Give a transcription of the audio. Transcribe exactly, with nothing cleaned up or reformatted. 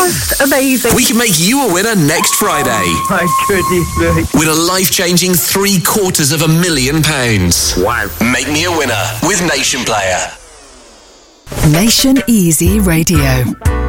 just amazing. We can make you a winner next Friday. My goodness me. Win a life-changing three quarters of a million pounds. Wow. Make me a winner with Nation Player. Nation Easy Radio.